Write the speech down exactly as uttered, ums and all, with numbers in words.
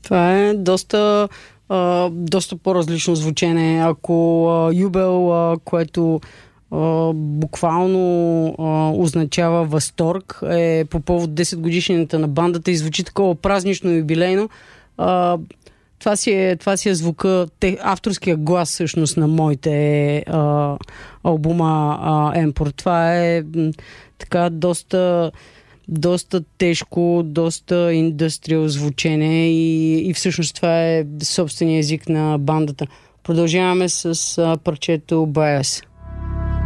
Това е доста, а, доста по-различно звучене. Ако а, Юбел, а, което а, буквално а, означава възторг, е по повод десет годишнината на бандата и звучи такова празнично и юбилейно, а, това, си е, това си е звука, те, авторския глас всъщност на моите а, албума а, Емпор. Това е м, така доста доста тежко, доста индустриал звучене и, и всъщност това е собствения език на бандата. Продължаваме с а, парчето Bias.